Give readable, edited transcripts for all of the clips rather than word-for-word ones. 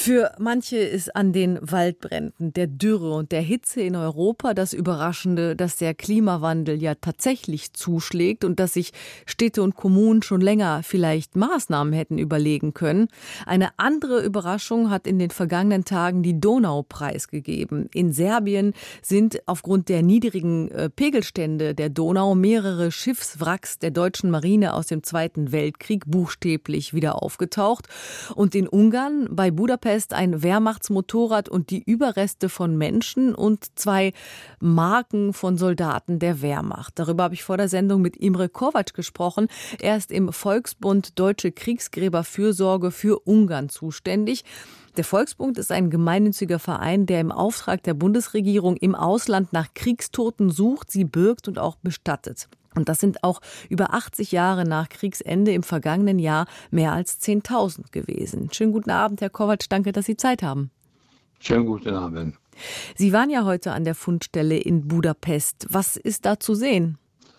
Für manche ist an den Waldbränden, der Dürre und der Hitze in Europa das Überraschende, dass der Klimawandel ja tatsächlich zuschlägt und dass sich Städte und Kommunen schon länger vielleicht Maßnahmen hätten überlegen können. Eine andere Überraschung hat in den vergangenen Tagen die Donau preisgegeben. In Serbien sind aufgrund der niedrigen Pegelstände der Donau mehrere Schiffswracks der deutschen Marine aus dem Zweiten Weltkrieg buchstäblich wieder aufgetaucht. Und in Ungarn bei Budapest ein Wehrmachtsmotorrad und die Überreste von Menschen und 2 Marken von Soldaten der Wehrmacht. Darüber habe ich vor der Sendung mit Imre Kovac gesprochen. Er ist im Volksbund Deutsche Kriegsgräberfürsorge für Ungarn zuständig. Der Volksbund ist ein gemeinnütziger Verein, der im Auftrag der Bundesregierung im Ausland nach Kriegstoten sucht, sie birgt und auch bestattet. Und das sind auch über 80 Jahre nach Kriegsende im vergangenen Jahr mehr als 10.000 gewesen. Schönen guten Abend, Herr Kovac, danke, dass Sie Zeit haben. Schönen guten Abend. Sie waren ja heute an der Fundstelle in Budapest. Was ist da zu sehen?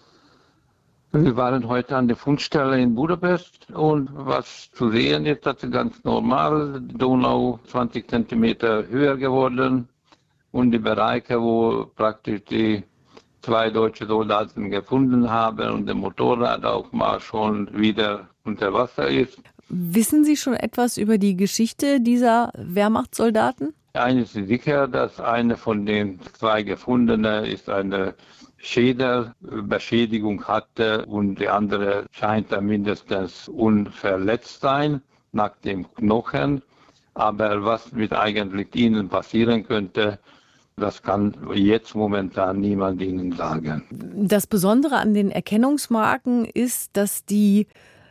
Wir waren heute an der Fundstelle in Budapest und was zu sehen ist, das ist ganz normal. Die Donau 20 Zentimeter höher geworden und die Bereiche, wo praktisch die 2 deutsche Soldaten gefunden haben und der Motorrad auch mal schon wieder unter Wasser ist. Wissen Sie schon etwas über die Geschichte dieser Wehrmachtssoldaten? Eines ist sicher, dass eine von den 2 Gefundenen ist eine Schädelbeschädigung hatte und die andere scheint da mindestens unverletzt sein nach dem Knochen. Aber was mit eigentlich ihnen passieren könnte, das kann jetzt momentan niemand Ihnen sagen. Das Besondere an den Erkennungsmarken ist, dass die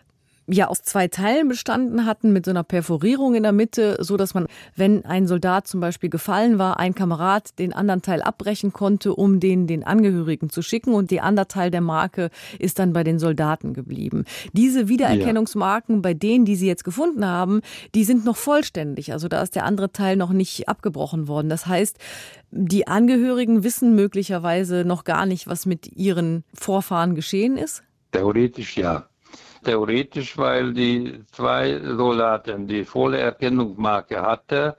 ja aus 2 Teilen bestanden hatten mit so einer Perforierung in der Mitte, so dass man, wenn ein Soldat zum Beispiel gefallen war, ein Kamerad den anderen Teil abbrechen konnte, um den Angehörigen zu schicken, und der andere Teil der Marke ist dann bei den Soldaten geblieben. Diese Wiedererkennungsmarken bei denen, die Sie jetzt gefunden haben, die sind noch vollständig. Also da ist der andere Teil noch nicht abgebrochen worden. Das heißt, die Angehörigen wissen möglicherweise noch gar nicht, was mit ihren Vorfahren geschehen ist? Theoretisch ja. Theoretisch, weil die 2 Soldaten, die volle Erkennungsmarke hatten,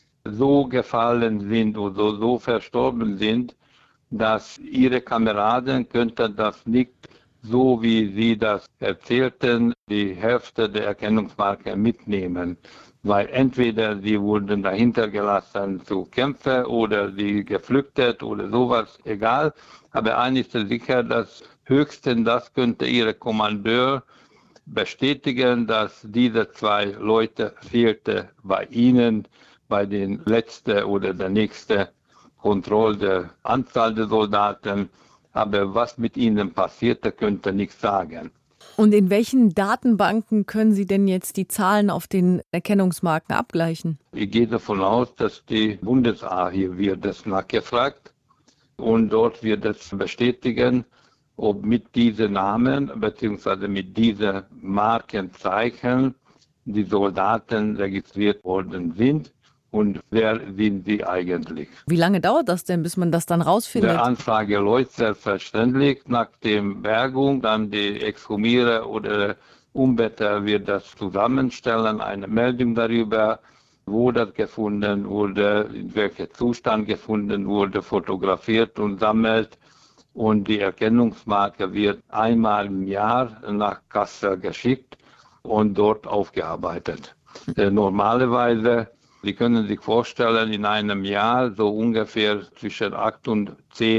so gefallen sind oder so verstorben sind, dass ihre Kameraden könnten das nicht, so wie sie das erzählten, die Hälfte der Erkennungsmarke mitnehmen. Weil entweder sie wurden dahinter gelassen zu kämpfen oder sie geflüchtet oder sowas, egal. Aber eines ist sicher, dass höchstens das könnte ihre Kommandeur bestätigen, dass diese 2 Leute fehlte bei ihnen, bei den letzten oder der nächsten Kontrolle der Anzahl der Soldaten. Aber was mit ihnen passierte, könnte nichts sagen. Und in welchen Datenbanken können Sie denn jetzt die Zahlen auf den Erkennungsmarken abgleichen? Ich gehe davon aus, dass die Bundesarchiv wird das nachgefragt und dort wird es bestätigen, ob mit diesen Namen bzw. mit diesen Markenzeichen die Soldaten registriert worden sind und wer sind sie eigentlich. Wie lange dauert das denn, bis man das dann rausfindet? Der Anfrage läuft selbstverständlich nach der Bergung, dann die Exhumierer oder Umbetter wird das zusammenstellen, eine Meldung darüber, wo das gefunden wurde, in welchem Zustand gefunden wurde, fotografiert und sammelt. Und die Erkennungsmarke wird einmal im Jahr nach Kassel geschickt und dort aufgearbeitet. Normalerweise, Sie können sich vorstellen, in einem Jahr so ungefähr zwischen 8.000 und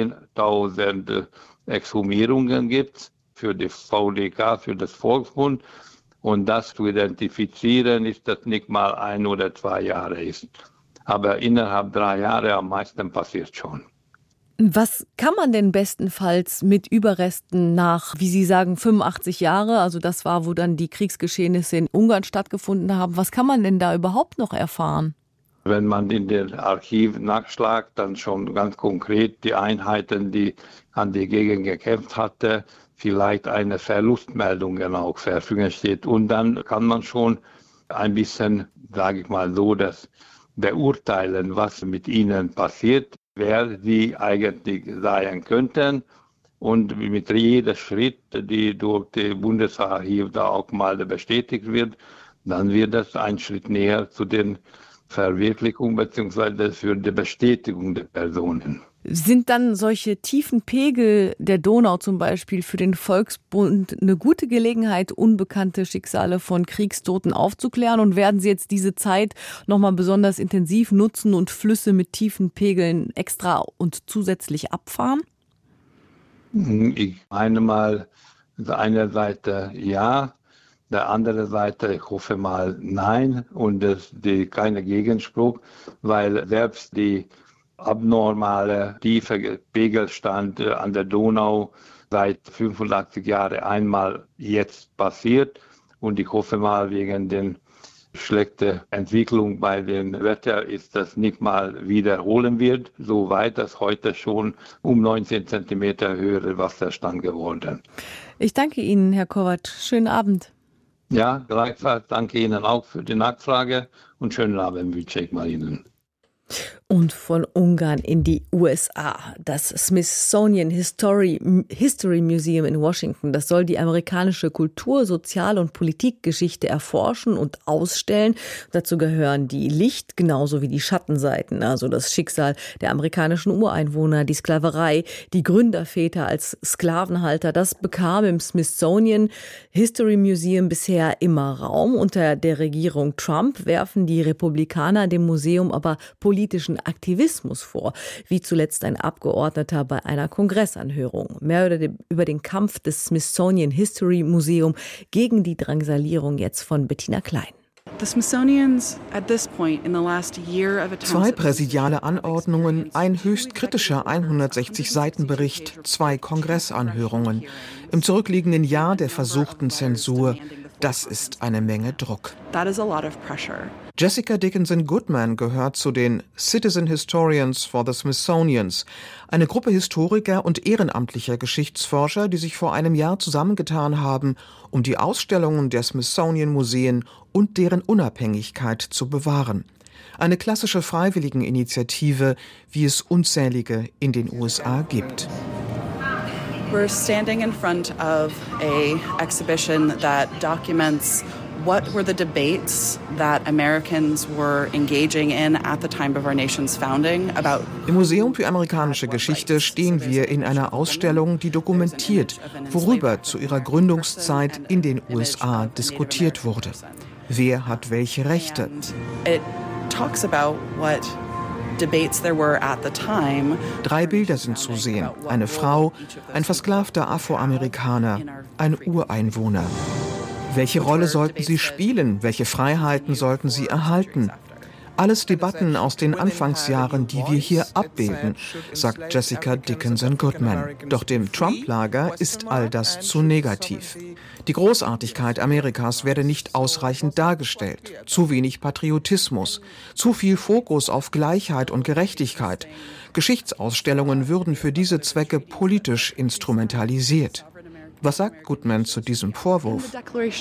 10.000 Exhumierungen gibt es für die VDK, für das Volksbund. Und das zu identifizieren, ist das nicht mal 1 oder 2 Jahre ist. Aber innerhalb 3 Jahre am meisten passiert schon. Was kann man denn bestenfalls mit Überresten nach, wie Sie sagen, 85 Jahre, also das war, wo dann die Kriegsgeschehnisse in Ungarn stattgefunden haben, was kann man denn da überhaupt noch erfahren? Wenn man in den Archiven nachschlagt, dann schon ganz konkret die Einheiten, die an die Gegend gekämpft hatten, vielleicht eine Verlustmeldung auch verfügen steht. Und dann kann man schon ein bisschen, sage ich mal so, das beurteilen, was mit ihnen passiert, wer sie eigentlich sein könnten. Und mit jedem Schritt, die durch das Bundesarchiv da auch mal bestätigt wird, dann wird das ein Schritt näher zu den Verwirklichung bzw. für die Bestätigung der Personen. Sind dann solche tiefen Pegel der Donau zum Beispiel für den Volksbund eine gute Gelegenheit, unbekannte Schicksale von Kriegstoten aufzuklären? Und werden Sie jetzt diese Zeit nochmal besonders intensiv nutzen und Flüsse mit tiefen Pegeln extra und zusätzlich abfahren? Ich meine mal, der eine Seite ja, der andere Seite, ich hoffe mal nein und keine Gegenspruch, weil selbst die abnormale tiefe Pegelstand an der Donau seit 85 Jahren einmal jetzt passiert und ich hoffe mal wegen der schlechten Entwicklung bei dem Wetter ist das nicht mal wiederholen wird, soweit das heute schon um 19 Zentimeter höhere Wasserstand geworden. Ich danke Ihnen, Herr Kovac. Schönen Abend. Ja, gleichfalls danke Ihnen auch für die Nachfrage und schönen Abend wünsche ich mal Ihnen. Und von Ungarn in die USA. Das Smithsonian History Museum in Washington, das soll die amerikanische Kultur-, Sozial- und Politikgeschichte erforschen und ausstellen. Dazu gehören die Licht- genauso wie die Schattenseiten, also das Schicksal der amerikanischen Ureinwohner, die Sklaverei, die Gründerväter als Sklavenhalter. Das bekam im Smithsonian History Museum bisher immer Raum. Unter der Regierung Trump werfen die Republikaner dem Museum aber politischen Aktivismus vor, wie zuletzt ein Abgeordneter bei einer Kongressanhörung. Mehr über den Kampf des Smithsonian History Museum gegen die Drangsalierung jetzt von Bettina Klein. Zwei präsidiale Anordnungen, ein höchst kritischer 160-Seiten-Bericht, 2 Kongressanhörungen. Im zurückliegenden Jahr der versuchten Zensur, das ist eine Menge Druck. Jessica Dickinson Goodman gehört zu den Citizen Historians for the Smithsonians, eine Gruppe Historiker und ehrenamtlicher Geschichtsforscher, die sich vor einem Jahr zusammengetan haben, um die Ausstellungen der Smithsonian-Museen und deren Unabhängigkeit zu bewahren. Eine klassische Freiwilligeninitiative, wie es unzählige in den USA gibt. We're standing in front of an exhibition that documents what were the debates that Americans were engaging in at the time of our nation's founding about. Im Museum für amerikanische Geschichte stehen wir in einer Ausstellung, die dokumentiert, worüber zu ihrer Gründungszeit in den USA diskutiert wurde. Wer hat welche Rechte? It talks about what debates there were at the time. 3 Bilder sind zu sehen. Eine Frau, ein versklavter Afroamerikaner, ein Ureinwohner. Welche Rolle sollten sie spielen? Welche Freiheiten sollten sie erhalten? Alles Debatten aus den Anfangsjahren, die wir hier abbilden, sagt Jessica Dickinson Goodman. Doch dem Trump-Lager ist all das zu negativ. Die Großartigkeit Amerikas werde nicht ausreichend dargestellt. Zu wenig Patriotismus, zu viel Fokus auf Gleichheit und Gerechtigkeit. Geschichtsausstellungen würden für diese Zwecke politisch instrumentalisiert. Was sagt Goodman zu diesem Vorwurf?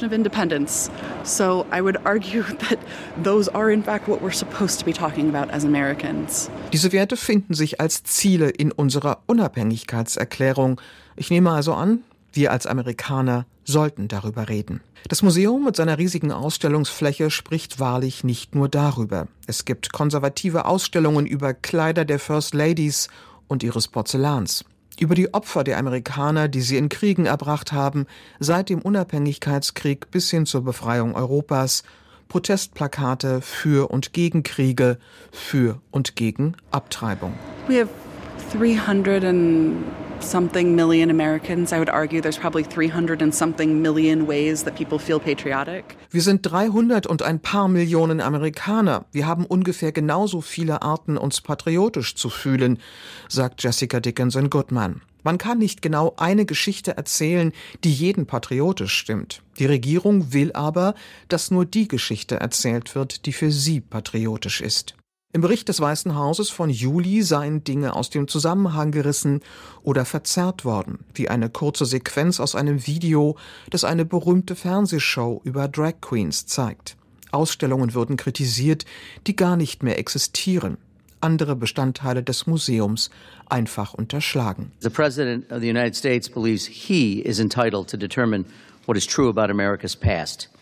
Diese Werte finden sich als Ziele in unserer Unabhängigkeitserklärung. Ich nehme also an, wir als Amerikaner sollten darüber reden. Das Museum mit seiner riesigen Ausstellungsfläche spricht wahrlich nicht nur darüber. Es gibt konservative Ausstellungen über Kleider der First Ladies und ihres Porzellans. Über die Opfer der Amerikaner, die sie in Kriegen erbracht haben, seit dem Unabhängigkeitskrieg bis hin zur Befreiung Europas, Protestplakate für und gegen Kriege, für und gegen Abtreibung. We have 300 and something million Americans. I would argue there's probably 300 and something million ways that people feel patriotic. Wir sind 300 und ein paar Millionen Amerikaner. Wir haben ungefähr genauso viele Arten, uns patriotisch zu fühlen, sagt Jessica Dickinson Goodman. Man kann nicht genau eine Geschichte erzählen, die jeden patriotisch stimmt. Die Regierung will aber, dass nur die Geschichte erzählt wird, die für sie patriotisch ist. Im Bericht des Weißen Hauses von Juli seien Dinge aus dem Zusammenhang gerissen oder verzerrt worden, wie eine kurze Sequenz aus einem Video, das eine berühmte Fernsehshow über Drag Queens zeigt. Ausstellungen würden kritisiert, die gar nicht mehr existieren. Andere Bestandteile des Museums einfach unterschlagen. The President of the United States believes he is entitled to determine what is true about America's past.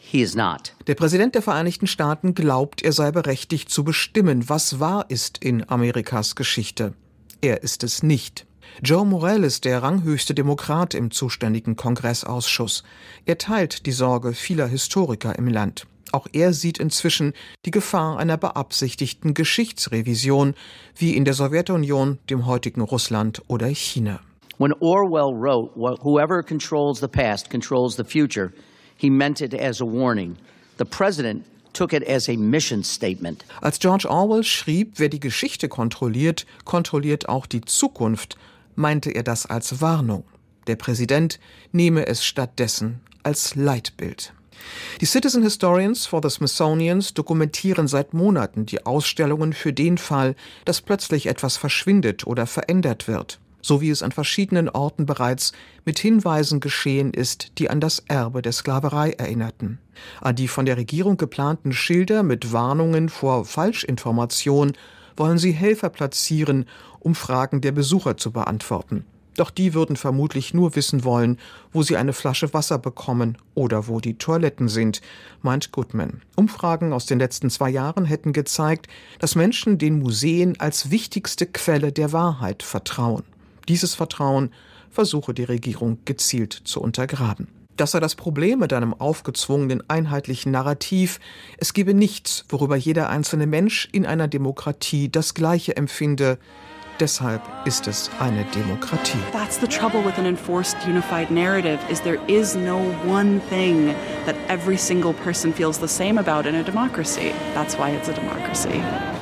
He is not. Der Präsident der Vereinigten Staaten glaubt, er sei berechtigt zu bestimmen, was wahr ist in Amerikas Geschichte. Er ist es nicht. Joe Morell ist der ranghöchste Demokrat im zuständigen Kongressausschuss. Er teilt die Sorge vieler Historiker im Land. Auch er sieht inzwischen die Gefahr einer beabsichtigten Geschichtsrevision, wie in der Sowjetunion, dem heutigen Russland oder China. When Orwell wrote, "Whoever controls the past controls the future," he meant it as a warning. The president took it as a mission statement. Als George Orwell schrieb, wer die Geschichte kontrolliert, kontrolliert auch die Zukunft, meinte er das als Warnung. Der Präsident nehme es stattdessen als Leitbild. Die Citizen Historians for the Smithsonian dokumentieren seit Monaten die Ausstellungen für den Fall, dass plötzlich etwas verschwindet oder verändert wird, so wie es an verschiedenen Orten bereits mit Hinweisen geschehen ist, die an das Erbe der Sklaverei erinnerten. An die von der Regierung geplanten Schilder mit Warnungen vor Falschinformation wollen sie Helfer platzieren, um Fragen der Besucher zu beantworten. Doch die würden vermutlich nur wissen wollen, wo sie eine Flasche Wasser bekommen oder wo die Toiletten sind, meint Goodman. Umfragen aus den letzten 2 Jahren hätten gezeigt, dass Menschen den Museen als wichtigste Quelle der Wahrheit vertrauen. Dieses Vertrauen versuche die Regierung gezielt zu untergraben. Das sei das Problem mit einem aufgezwungenen einheitlichen Narrativ. Es gebe nichts, worüber jeder einzelne Mensch in einer Demokratie das Gleiche empfinde. Deshalb ist es eine Demokratie. That's the trouble with an enforced unified narrative, is there is no one thing that every single person feels the same about in a democracy. That's why it's a democracy.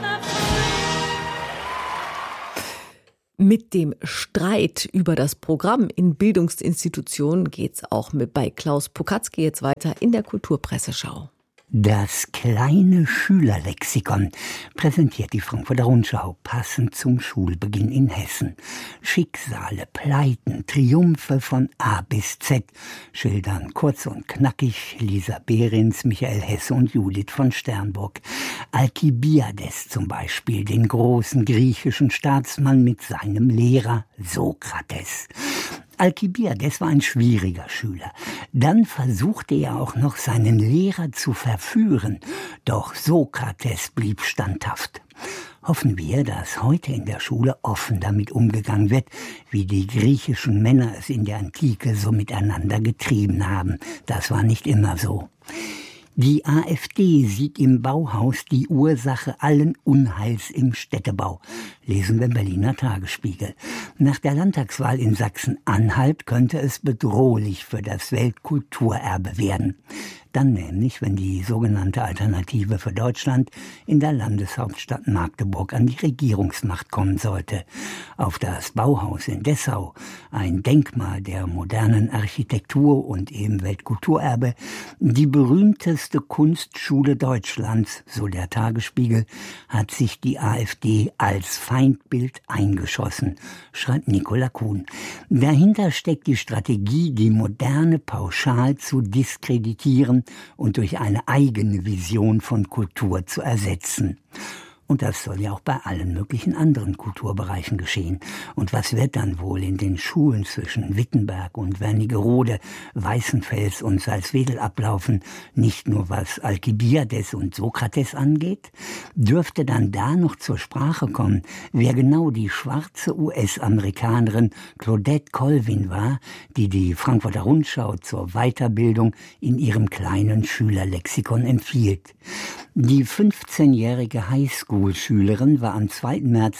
Mit dem Streit über das Programm in Bildungsinstitutionen geht's auch bei Klaus Pokatzki jetzt weiter in der Kulturpresseschau. Das kleine Schülerlexikon präsentiert die Frankfurter Rundschau passend zum Schulbeginn in Hessen. Schicksale, Pleiten, Triumphe von A bis Z schildern kurz und knackig Lisa Behrens, Michael Hesse und Judith von Sternburg. Alkibiades zum Beispiel, den großen griechischen Staatsmann mit seinem Lehrer Sokrates. Alkibiades war ein schwieriger Schüler. Dann versuchte er auch noch seinen Lehrer zu verführen. Doch Sokrates blieb standhaft. Hoffen wir, dass heute in der Schule offen damit umgegangen wird, wie die griechischen Männer es in der Antike so miteinander getrieben haben. Das war nicht immer so. Die AfD sieht im Bauhaus die Ursache allen Unheils im Städtebau, lesen wir im Berliner Tagesspiegel. Nach der Landtagswahl in Sachsen-Anhalt könnte es bedrohlich für das Weltkulturerbe werden. Dann nämlich, wenn die sogenannte Alternative für Deutschland in der Landeshauptstadt Magdeburg an die Regierungsmacht kommen sollte. Auf das Bauhaus in Dessau, ein Denkmal der modernen Architektur und eben Weltkulturerbe, die berühmteste Kunstschule Deutschlands, so der Tagesspiegel, hat sich die AfD als Feindbild eingeschossen, schreibt Nicola Kuhn. Dahinter steckt die Strategie, die Moderne pauschal zu diskreditieren und durch eine eigene Vision von Kultur zu ersetzen. Und das soll ja auch bei allen möglichen anderen Kulturbereichen geschehen. Und was wird dann wohl in den Schulen zwischen Wittenberg und Wernigerode, Weißenfels und Salzwedel ablaufen, nicht nur was Alkibiades und Sokrates angeht? Dürfte dann da noch zur Sprache kommen, wer genau die schwarze US-Amerikanerin Claudette Colvin war, die die Frankfurter Rundschau zur Weiterbildung in ihrem kleinen Schülerlexikon empfiehlt? Die 15-jährige Highschool-Schülerin war am 2. März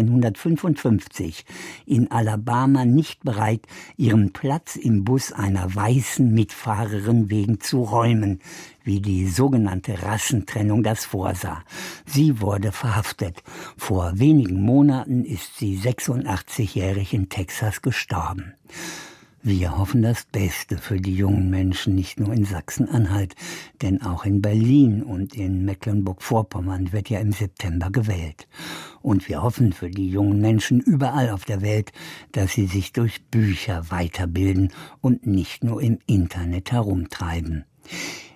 1955 in Alabama nicht bereit, ihren Platz im Bus einer weißen Mitfahrerin wegen zu räumen, wie die sogenannte Rassentrennung das vorsah. Sie wurde verhaftet. Vor wenigen Monaten ist sie 86-jährig in Texas gestorben. Wir hoffen das Beste für die jungen Menschen, nicht nur in Sachsen-Anhalt, denn auch in Berlin und in Mecklenburg-Vorpommern wird ja im September gewählt. Und wir hoffen für die jungen Menschen überall auf der Welt, dass sie sich durch Bücher weiterbilden und nicht nur im Internet herumtreiben.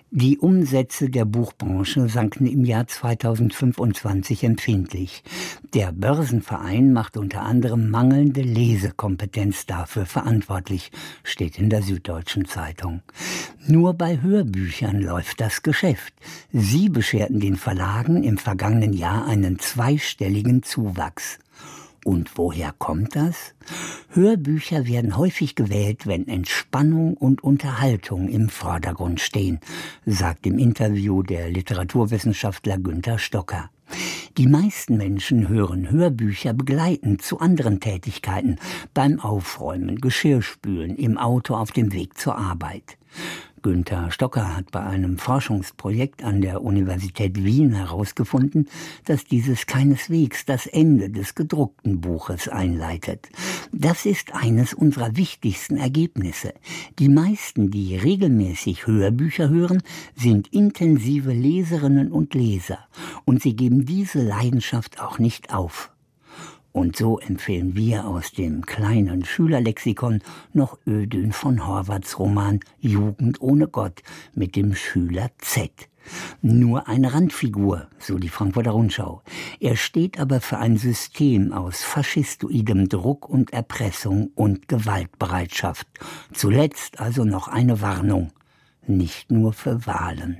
Die Umsätze der Buchbranche sanken im Jahr 2025 empfindlich. Der Börsenverein macht unter anderem mangelnde Lesekompetenz dafür verantwortlich, steht in der Süddeutschen Zeitung. Nur bei Hörbüchern läuft das Geschäft. Sie bescherten den Verlagen im vergangenen Jahr einen zweistelligen Zuwachs. Und woher kommt das? Hörbücher werden häufig gewählt, wenn Entspannung und Unterhaltung im Vordergrund stehen, sagt im Interview der Literaturwissenschaftler Günther Stocker. Die meisten Menschen hören Hörbücher begleitend zu anderen Tätigkeiten, beim Aufräumen, Geschirrspülen, im Auto auf dem Weg zur Arbeit. Günther Stocker hat bei einem Forschungsprojekt an der Universität Wien herausgefunden, dass dieses keineswegs das Ende des gedruckten Buches einleitet. Das ist eines unserer wichtigsten Ergebnisse. Die meisten, die regelmäßig Hörbücher hören, sind intensive Leserinnen und Leser. Und sie geben diese Leidenschaft auch nicht auf. Und so empfehlen wir aus dem kleinen Schülerlexikon noch Ödön von Horvaths Roman Jugend ohne Gott mit dem Schüler Z. Nur eine Randfigur, so die Frankfurter Rundschau. Er steht aber für ein System aus faschistoidem Druck und Erpressung und Gewaltbereitschaft. Zuletzt also noch eine Warnung, nicht nur für Wahlen.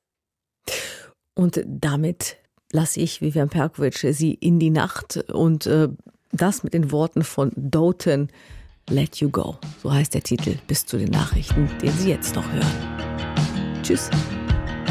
Und damit lasse ich, Vivian Perkovic, Sie in die Nacht und das mit den Worten von Doughton, Let You Go. So heißt der Titel bis zu den Nachrichten, den Sie jetzt noch hören. Tschüss.